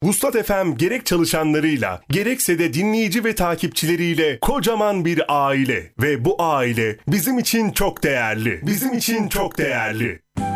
Vuslat FM gerek çalışanlarıyla, gerekse de dinleyici ve takipçileriyle kocaman bir aile. Ve bu aile bizim için çok değerli. Bizim için çok değerli.